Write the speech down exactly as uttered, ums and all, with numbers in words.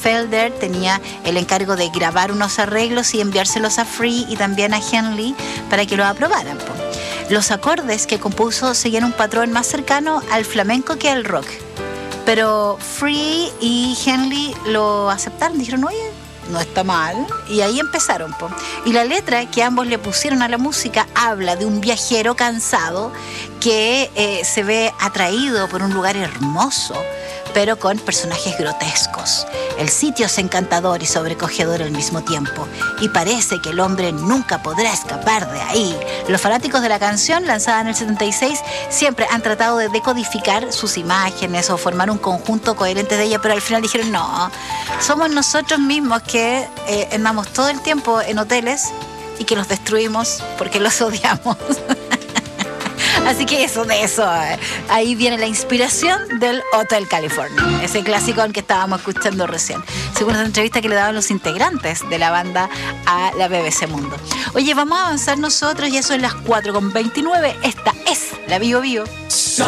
Felder tenía el encargo de grabar unos arreglos y enviárselos a Free y también a Henley para que los aprobaran. Po. Los acordes que compuso seguían un patrón más cercano al flamenco que al rock. Pero Free y Henley lo aceptaron, dijeron, oye, no está mal, y ahí empezaron. Po. Y la letra que ambos le pusieron a la música habla de un viajero cansado que eh, se ve atraído por un lugar hermoso, pero con personajes grotescos. El sitio es encantador y sobrecogedor al mismo tiempo, y parece que el hombre nunca podrá escapar de ahí. Los fanáticos de la canción, lanzada en el setenta y seis, siempre han tratado de decodificar sus imágenes o formar un conjunto coherente de ella, pero al final dijeron, no, somos nosotros mismos que eh, andamos todo el tiempo en hoteles y que los destruimos porque los odiamos. Así que eso, de eso, eh, ahí viene la inspiración del Hotel California, ese clásico al que estábamos escuchando recién, según la entrevista que le daban los integrantes de la banda a la B B C Mundo. Oye, vamos a avanzar nosotros, y eso es las cuatro con veintinueve. Esta es la Bio Bio.